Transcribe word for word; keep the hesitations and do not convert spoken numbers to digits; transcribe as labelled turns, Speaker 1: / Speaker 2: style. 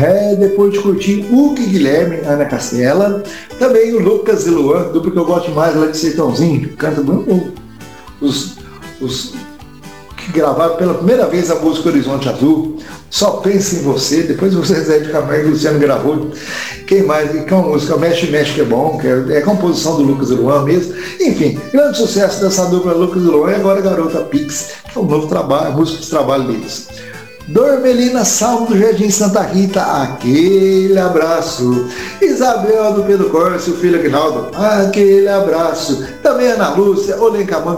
Speaker 1: É, depois de curtir Hugo e Guilherme, Ana Castela, também o Lucas e Luan, dupla que eu gosto mais lá de Sertãozinho, canta muito, os, os que gravaram pela primeira vez a música Horizonte Azul, Só Pensa em Você, depois o Zezé de Camargo e o Luciano gravou. Quem mais? Que é uma música Mexe, Mexe, que é bom, que é, é composição do Lucas e Luan mesmo. Enfim, grande sucesso dessa dupla Lucas e Luan e agora Garota Pix, que é um novo trabalho, música de trabalho deles. Dormelina Salmo do Jardim Santa Rita, aquele abraço. Isabel do Pedro Corsi, o filho Aguinaldo, aquele abraço. Também Ana Lúcia, Olencaman